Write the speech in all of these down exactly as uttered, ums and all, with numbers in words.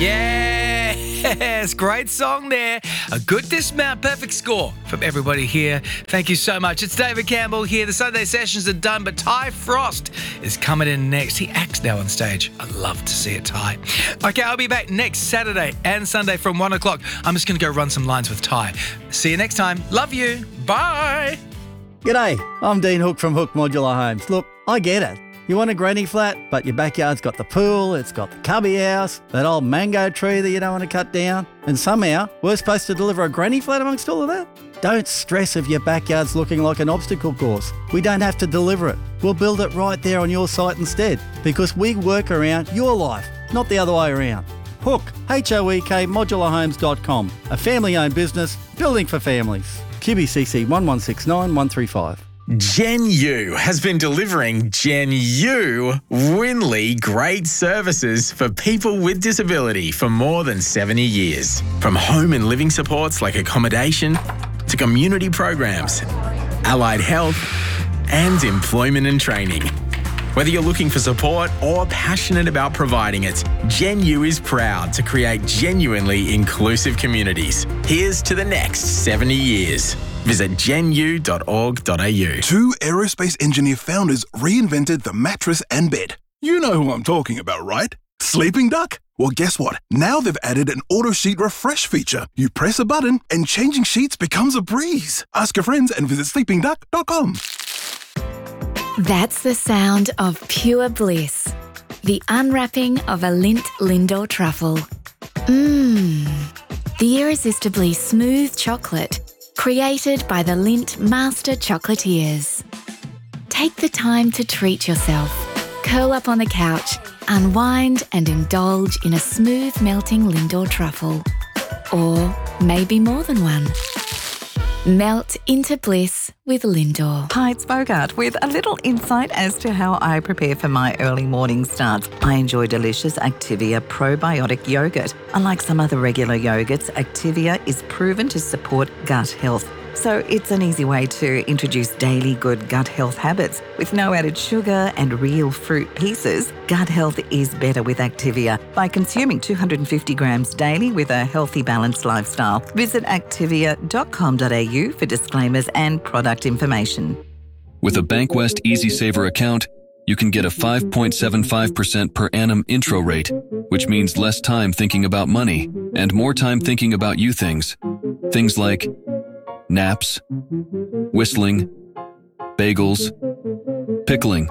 Yes, great song there. A good dismount, perfect score from everybody here. Thank you so much. It's David Campbell here. The Sunday sessions are done, but Ty Frost is coming in next. He acts now on stage. I love to see it, Ty. Okay, I'll be back next Saturday and Sunday from one o'clock. I'm just going to go run some lines with Ty. See you next time. Love you. Bye. G'day, I'm Dean Hook from Hook Modular Homes. Look, I get it. You want a granny flat, but your backyard's got the pool, it's got the cubby house, that old mango tree that you don't want to cut down, and somehow we're supposed to deliver a granny flat amongst all of that? Don't stress if your backyard's looking like an obstacle course. We don't have to deliver it. We'll build it right there on your site instead, because we work around your life, not the other way around. Hook, H O E K, modular homes dot com, a family-owned business building for families. Q B C C one one six nine one three five. Gen U has been delivering Gen U Winley great services for people with disability for more than seventy years. From home and living supports like accommodation to community programs, allied health and employment and training. Whether you're looking for support or passionate about providing it, Gen U is proud to create genuinely inclusive communities. Here's to the next seventy years. Visit gen u dot org dot a u. Two aerospace engineer founders reinvented the mattress and bed. You know who I'm talking about, right? Sleeping Duck? Well, guess what? Now they've added an auto sheet refresh feature. You press a button and changing sheets becomes a breeze. Ask your friends and visit sleeping duck dot com. That's the sound of pure bliss. The unwrapping of a Lindt Lindor truffle. Mmm. The irresistibly smooth chocolate created by the Lindt Master Chocolatiers. Take the time to treat yourself. Curl up on the couch, unwind and indulge in a smooth melting Lindor truffle. Or maybe more than one. Melt into bliss with Lindor. Hi, it's Bogart with a little insight as to how I prepare for my early morning starts. I enjoy delicious Activia probiotic yogurt. Unlike some other regular yogurts, Activia is proven to support gut health. So it's an easy way to introduce daily good gut health habits. With no added sugar and real fruit pieces, gut health is better with Activia by consuming two hundred fifty grams daily with a healthy, balanced lifestyle. Visit activia dot com dot a u for disclaimers and product information. With a Bankwest Easy Saver account, you can get a five point seven five percent per annum intro rate, which means less time thinking about money and more time thinking about you things. Things like naps, whistling, bagels, pickling,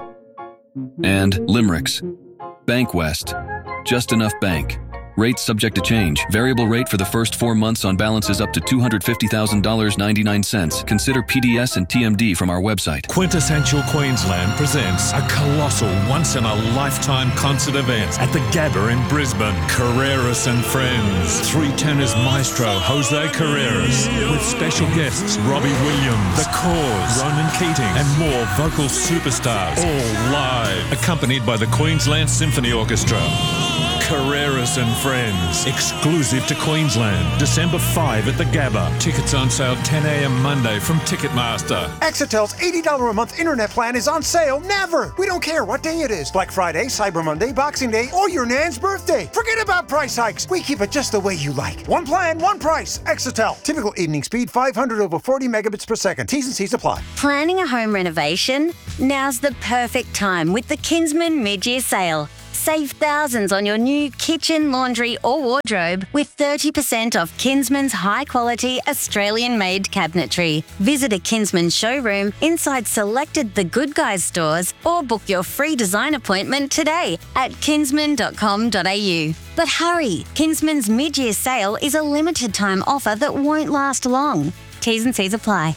and limericks. Bankwest. Just enough bank. Rates subject to change. Variable rate for the first four months on balances up to two hundred fifty thousand dollars and ninety-nine cents. Consider P D S and T M D from our website. Quintessential Queensland presents a colossal once-in-a-lifetime concert event at the Gabba in Brisbane. Carreras and Friends. Three tenors maestro Jose Carreras with special guests Robbie Williams, The Cause, Ronan Keating and more vocal superstars, all live, accompanied by the Queensland Symphony Orchestra. Carreras and Friends, exclusive to Queensland, December fifth at the Gabba. Tickets on sale ten a m Monday from Ticketmaster. Exetel's eighty dollars a month internet plan is on sale never. We don't care what day it is. Black Friday, Cyber Monday, Boxing Day, or your nan's birthday. Forget about price hikes. We keep it just the way you like. One plan, one price. Exetel. Typical evening speed five hundred over forty megabits per second. T's and C's apply. Planning a home renovation? Now's the perfect time with the Kinsman mid-year sale. Save thousands on your new kitchen, laundry or wardrobe with thirty percent off Kinsman's high-quality Australian-made cabinetry. Visit a Kinsman showroom inside selected The Good Guys stores or book your free design appointment today at kinsman dot com dot a u. But hurry, Kinsman's mid-year sale is a limited time offer that won't last long. T's and C's apply.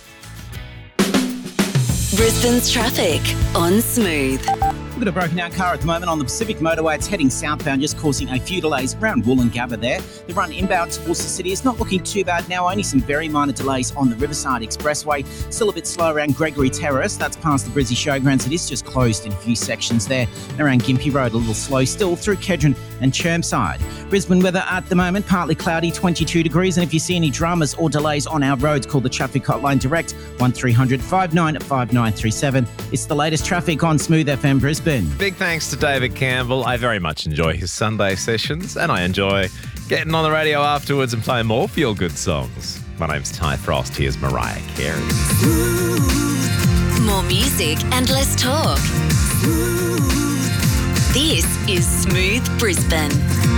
Brisbane's traffic on Smooth. We've got a broken down car at the moment on the Pacific Motorway. It's heading southbound, just causing a few delays around Wollongabba there. The run inbound towards the city is not looking too bad now. Only some very minor delays on the Riverside Expressway. Still a bit slow around Gregory Terrace. That's past the Brizzy Showgrounds. It is just closed in a few sections there. And around Gympie Road, a little slow still through Kedron and Chermside. Brisbane weather at the moment, partly cloudy, twenty-two degrees. And if you see any dramas or delays on our roads, call the traffic hotline direct, one three hundred five nine five nine three seven. It's the latest traffic on Smooth F M Brisbane. Brisbane. Big thanks to David Campbell. I very much enjoy his Sunday sessions, and I enjoy getting on the radio afterwards and playing more feel-good songs. My name's Ty Frost. Here's Mariah Carey. More music and less talk. This is Smooth Brisbane.